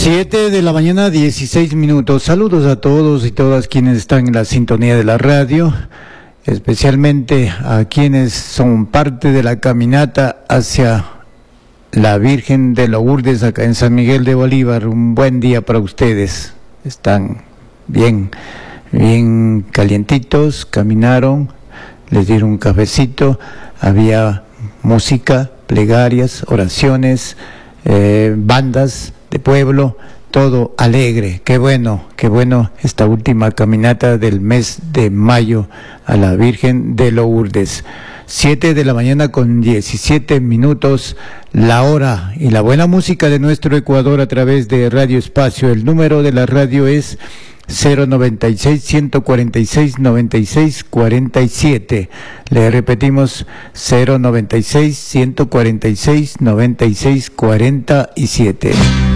7 de la mañana, 16 minutos. Saludos a todos y todas quienes están en la sintonía de la radio, especialmente a quienes son parte de la caminata hacia la Virgen de Lourdes acá en San Miguel de Bolívar. Un buen día para ustedes. Están bien calientitos, caminaron, les dieron un cafecito, había música, plegarias, oraciones, bandas de pueblo, todo alegre. Qué bueno esta última caminata del mes de mayo a la Virgen de Lourdes. 7 de la mañana con 17 minutos, la hora y la buena música de nuestro Ecuador a través de Radio Espacio. El número de la radio es 096-146-9647. Le repetimos, 096-146-9647.